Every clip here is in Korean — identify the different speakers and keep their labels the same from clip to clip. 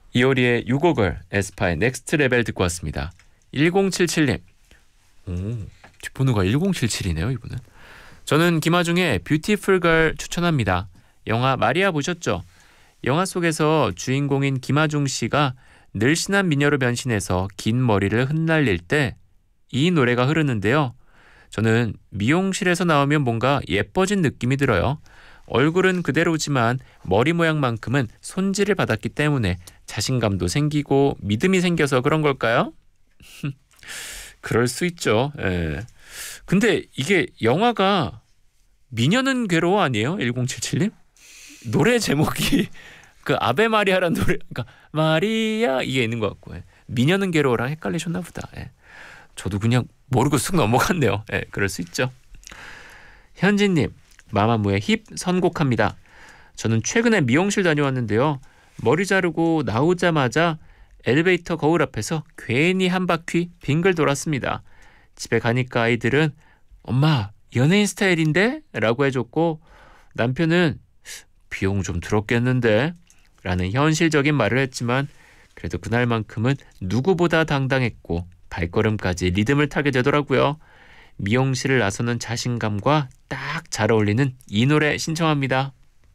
Speaker 1: 이효리의 유고걸, 에스파의 넥스트 레벨 듣고 왔습니다. 1077님. 뒷번호가 1077이네요, 이분은. 저는 김아중의 뷰티풀 걸 추천합니다. 영화 마리아 보셨죠? 영화 속에서 주인공인 김아중 씨가 늘씬한 미녀로 변신해서 긴 머리를 흩날릴 때 이 노래가 흐르는데요. 저는 미용실에서 나오면 뭔가 예뻐진 느낌이 들어요. 얼굴은 그대로지만 머리 모양만큼은 손질을 받았기 때문에 자신감도 생기고 믿음이 생겨서 그런 걸까요? 그럴 수 있죠. 예. 근데 이게 영화가 미녀는 괴로워 아니에요? 1077님? 노래 제목이 그 아베 마리아라는 노래, 그러니까 마리아 이게 있는 것 같고, 예. 미녀는 괴로워랑 헷갈리셨나 보다. 예. 저도 그냥 모르고 쑥 넘어갔네요. 예, 그럴 수 있죠. 현진님, 마마무의 힙 선곡합니다. 저는 최근에 미용실 다녀왔는데요. 머리 자르고 나오자마자 엘리베이터 거울 앞에서 괜히 한 바퀴 빙글 돌았습니다. 집에 가니까 아이들은 엄마 연예인 스타일인데? 라고 해줬고 남편은 비용 좀 들었겠는데? 라는 현실적인 말을 했지만 그래도 그날만큼은 누구보다 당당했고 발걸음까지 리듬을 타게 되더라고요. 미용실을 나서는 자신감과 딱 잘 어울리는 이 노래 신청합니다.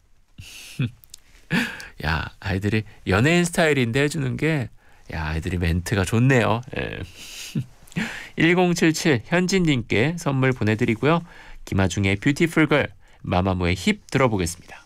Speaker 1: 야, 아이들이 연예인 스타일인데 해주는 게, 야, 아이들이 멘트가 좋네요. 예. 1077 현진님께 선물 보내드리고요. 김아중의 뷰티풀 걸, 마마무의 힙 들어보겠습니다.